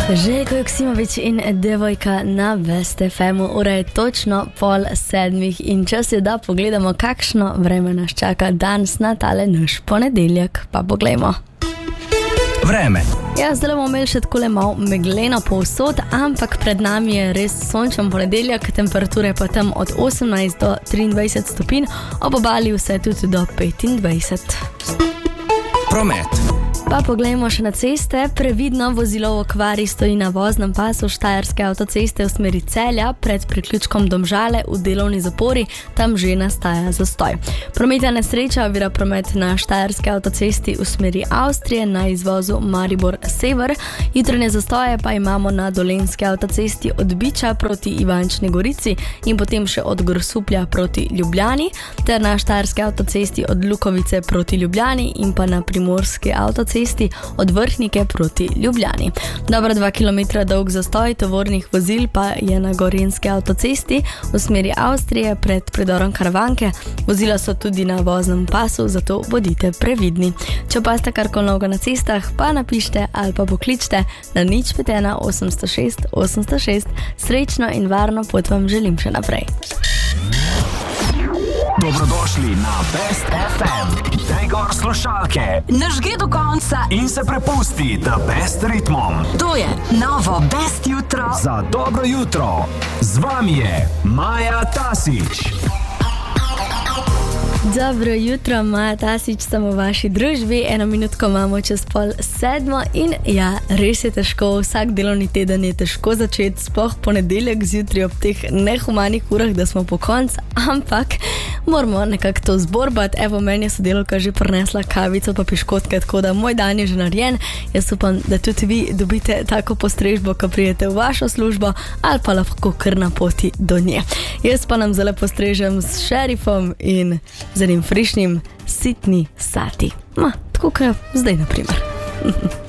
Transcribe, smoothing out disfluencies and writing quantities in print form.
Željko Joksimović in Devojka na Best FM-u. Ura je točno 6:30 in čas je, da pogledamo, kakšno vreme nas čaka danes na tale naš ponedeljek. Pa poglejmo. Vreme. Ja, zdaj bomo imeli še takole malo megleno povsod, ampak pred nami je res sončen ponedeljek, temperature pa tam od 18 do 23 stopinj, ob obali vse tudi do 25. Promet. Pa poglejmo še na ceste. Previdno, vozilo v okvari stoji na voznem pasu Štajerske avtoceste v smeri Celja pred priključkom Domžale v delovni zapori, tam že nastaja zastoj. Prometna nesreča ovira promet na Štajerske avtocesti v smeri Avstrije na izvozu Maribor-Sever. Jutranje zastoje pa imamo na Dolenjski avtocesti od Biča proti Ivančni Gorici in potem še od Grosuplja proti Ljubljani, ter na Štajerski avtocesti od Lukovice proti Ljubljani in pa na Primorski avtocesti od Vrhnike proti Ljubljani. Dobro 2 km dolg zastoj tovornih vozil pa je na Gorenjski avtocesti v smeri Avstrije pred predorom Karavanke. Vozila so tudi na voznem pasu, zato bodite previdni. Če pa ste karkoli novega na cestah, pa napište ali pa pokličte na 051 806 806. Srečno in varno pot vam želim še naprej. Dobrodošli na Best FM. Daj gor slušalke, Nažgi do konca in se prepusti The Best ritmom. To je novo Best jutro. Za dobro jutro. Z vami je Maja Tasić. Dobro jutro, Maja Tasić, sem v vaši družbi. 1 minutko imamo čez 6:30 in ja, res je težko, vsak delovni teden je težko začeti, sploh ponedeljek zjutraj ob teh nehumanih urah, da smo po koncu, ampak moramo nekako to zborbati. Evo, meni je sodelavka že prinesla kavico pa piškotke, tako da moj dan je že narejen. Jaz upam, da tudi vi dobite tako postrežbo, ko prijete v vašo službo ali pa lahko kar na poti do nje. Jaz pa nam zelo postrežem s šerifom in z enim frišnim sitni sati. Tako kot zdaj, na primer.